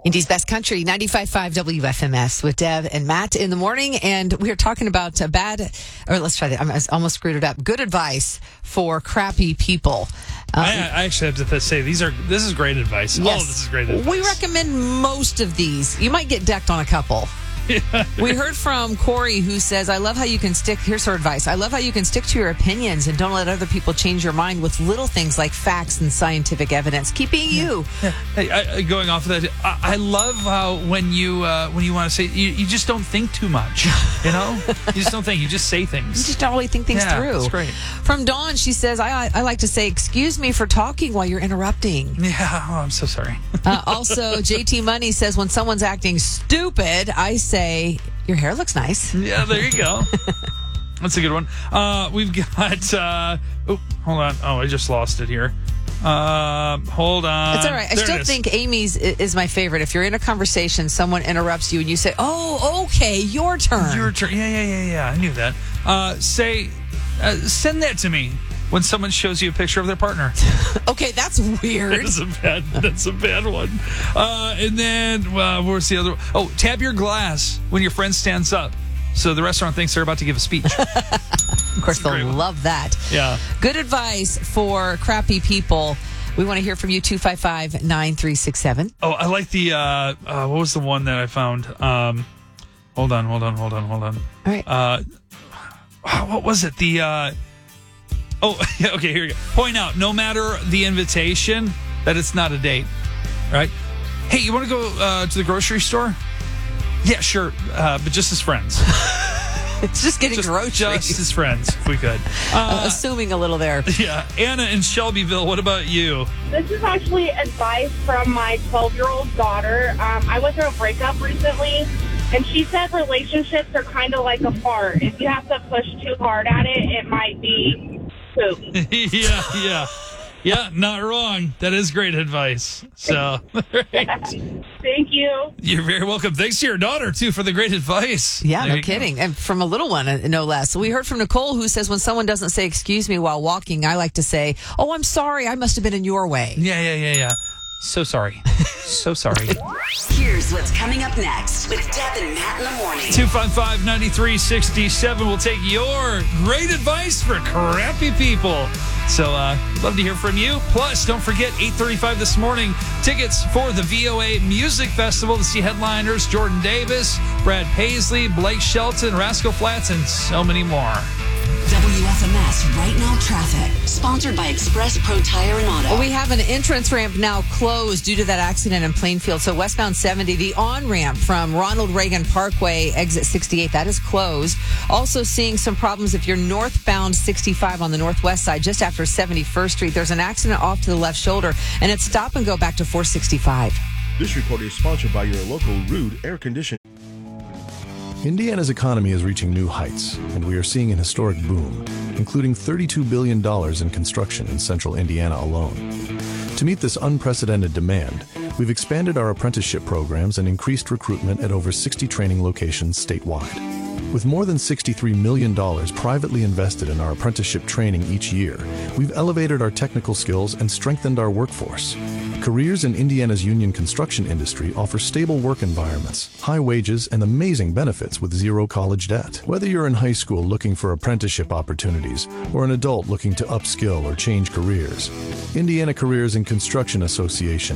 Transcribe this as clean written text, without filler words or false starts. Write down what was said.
Indy's Best Country, 95.5 WFMS with Deb and Matt in the morning. And we're talking about let's try that. I almost screwed it up. Good advice for crappy people. I actually have to say, this is great advice. Yes, all of this is great advice. We recommend most of these. You might get decked on a couple. We heard from Corey, who says, here's her advice. I love how you can stick to your opinions and don't let other people change your mind with little things like facts and scientific evidence. Keep being you. Hey, going off of that, I love how when you want to say, you just don't think too much. You know? You just don't think. You just say things. You just don't really think things through. That's great. From Dawn, she says, I like to say, excuse me for talking while you're interrupting. Yeah, I'm so sorry. Also, JT Money says, when someone's acting stupid, I say, your hair looks nice. Yeah, there you go. That's a good one. We've got, hold on. Oh, I just lost it here. Hold on. It's all right. I still think Amy's is my favorite. If you're in a conversation, someone interrupts you and you say, oh, okay, your turn. Your turn. Yeah. I knew that. Send that to me when someone shows you a picture of their partner. Okay, that's weird. That's a bad one. And then, where's the other one? Oh, tap your glass when your friend stands up, so the restaurant thinks they're about to give a speech. Of course, they'll love that. Yeah. Good advice for crappy people. We want to hear from you, 255-9367. Oh, I like the, what was the one that I found? Hold on. All right. What was it? Okay, here you go. Point out, no matter the invitation, that it's not a date, right? Hey, you want to go to the grocery store? Yeah, sure, but just as friends. It's just getting groceries. Just as friends, if we could. Assuming a little there. Yeah. Anna in Shelbyville, what about you? This is actually advice from my 12-year-old daughter. I went through a breakup recently, and she said relationships are kind of like a fart. If you have to push too hard at it, it might be poop. Yeah, not wrong. That is great advice. So, right. Thank you. You're very welcome. Thanks to your daughter, too, for the great advice. Yeah, no kidding. And from a little one, no less. So we heard from Nicole, who says, when someone doesn't say excuse me while walking, I like to say, oh, I'm sorry. I must have been in your way. Yeah. So sorry. So sorry. Here's what's coming up next with Deb and Matt in the morning. 255-9367 will take your great advice for crappy people. So, love to hear from you. Plus, don't forget, 8:35 this morning, tickets for the VOA Music Festival to see headliners Jordan Davis, Brad Paisley, Blake Shelton, Rascal Flatts, and so many more. WFMS Right Now Traffic, sponsored by Express Pro Tire and Auto. Well, we have an entrance ramp now closed due to that accident in Plainfield. So westbound 70, the on-ramp from Ronald Reagan Parkway, exit 68, that is closed. Also seeing some problems if you're northbound 65 on the northwest side, just after 71st Street. There's an accident off to the left shoulder, and it's stop and go back to 465. This report is sponsored by your local Rude Air Conditioning. Indiana's economy is reaching new heights, and we are seeing an historic boom, including $32 billion in construction in central Indiana alone. To meet this unprecedented demand, we've expanded our apprenticeship programs and increased recruitment at over 60 training locations statewide. With more than $63 million privately invested in our apprenticeship training each year, we've elevated our technical skills and strengthened our workforce. Careers in Indiana's union construction industry offer stable work environments, high wages, and amazing benefits with zero college debt. Whether you're in high school looking for apprenticeship opportunities or an adult looking to upskill or change careers, Indiana Careers in Construction Association